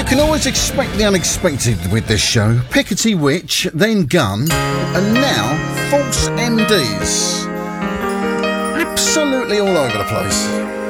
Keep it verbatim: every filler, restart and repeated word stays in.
can always expect the unexpected with this show. Pickety Witch, then Gun, and now False M Ds. Absolutely all over the place.